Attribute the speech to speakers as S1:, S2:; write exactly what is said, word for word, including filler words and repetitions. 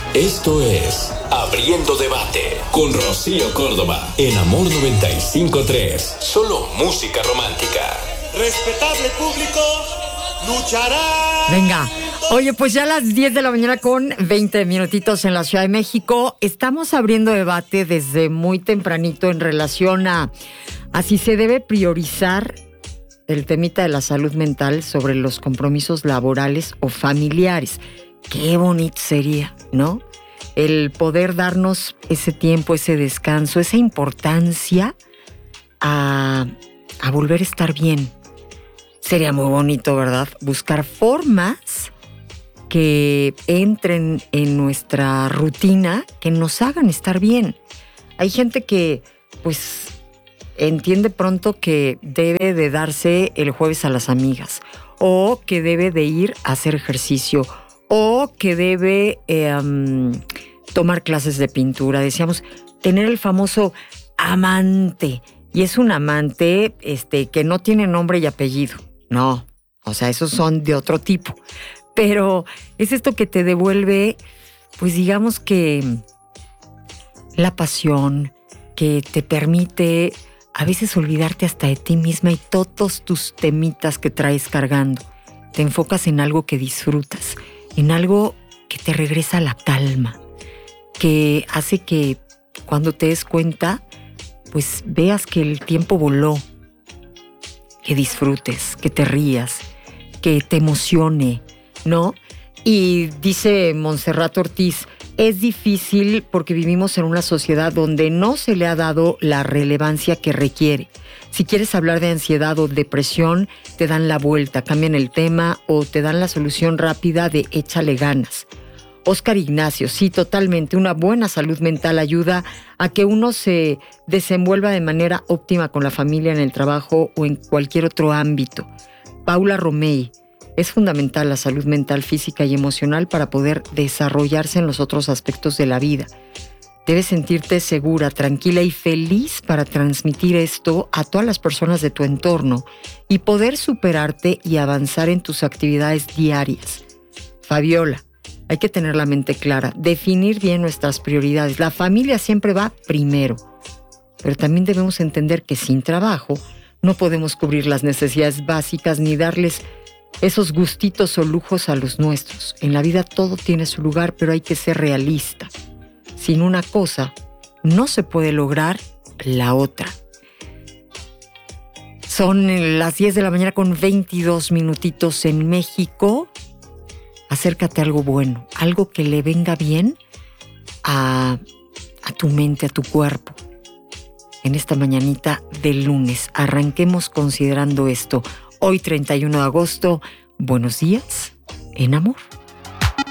S1: Esto es Abriendo Debate con Rocío Córdoba en Amor noventa y cinco punto tres. Solo música romántica.
S2: Respetable público, luchará.
S3: Venga, oye, pues ya a las diez de la mañana con veinte minutitos en la Ciudad de México. Estamos abriendo debate desde muy tempranito en relación a, a si se debe priorizar el temita de la salud mental sobre los compromisos laborales o familiares. Qué bonito sería, ¿no? El poder darnos ese tiempo, ese descanso, esa importancia a, a volver a estar bien. Sería muy bonito, ¿verdad? Buscar formas que entren en nuestra rutina, que nos hagan estar bien. Hay gente que, pues, entiende pronto que debe de darse el jueves a las amigas, o que debe de ir a hacer ejercicio, o que debe eh, um, tomar clases de pintura. Decíamos, tener el famoso amante. Y es un amante este, que no tiene nombre y apellido. No, o sea, esos son de otro tipo. Pero es esto que te devuelve, pues digamos que la pasión, que te permite a veces olvidarte hasta de ti misma y todos tus temitas que traes cargando. Te enfocas en algo que disfrutas, en algo que te regresa a la calma, que hace que cuando te des cuenta, pues veas que el tiempo voló, que disfrutes, que te rías, que te emocione, ¿no? Y dice Montserrat Ortiz, es difícil porque vivimos en una sociedad donde no se le ha dado la relevancia que requiere. Si quieres hablar de ansiedad o depresión, te dan la vuelta, cambian el tema o te dan la solución rápida de échale ganas. Óscar Ignacio, sí, totalmente. Una buena salud mental ayuda a que uno se desenvuelva de manera óptima con la familia, en el trabajo o en cualquier otro ámbito. Paula Romey, es fundamental la salud mental, física y emocional para poder desarrollarse en los otros aspectos de la vida. Debes sentirte segura, tranquila y feliz para transmitir esto a todas las personas de tu entorno y poder superarte y avanzar en tus actividades diarias. Fabiola, hay que tener la mente clara, definir bien nuestras prioridades. La familia siempre va primero, pero también debemos entender que sin trabajo no podemos cubrir las necesidades básicas ni darles esos gustitos o lujos a los nuestros. En la vida todo tiene su lugar, pero hay que ser realista. Sin una cosa no se puede lograr la otra. Son las diez de la mañana con veintidós minutitos en México. Acércate a algo bueno, algo que le venga bien a, a tu mente, a tu cuerpo. En esta mañanita del lunes, arranquemos considerando esto. Hoy, treinta y uno de agosto, buenos días en amor.